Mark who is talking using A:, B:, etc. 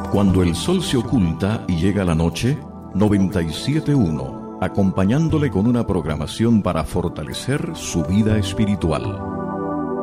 A: Cuando el sol se oculta y llega la noche, 97.1, acompañándole con una programación para fortalecer su vida espiritual.